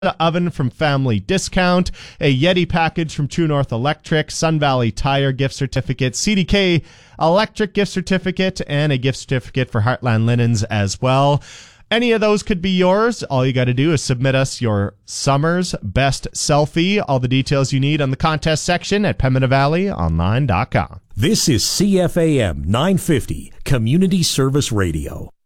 oven from Family Discount, a Yeti package from True North Electric, Sun Valley Tire gift certificate, CDK Electric gift certificate, and a gift certificate for Heartland Linens as well. Any of those could be yours. All you got to do is submit us your summer's best selfie. All the details you need on the contest section at PembinaValleyOnline.com. This is CFAM 950, Community Service Radio.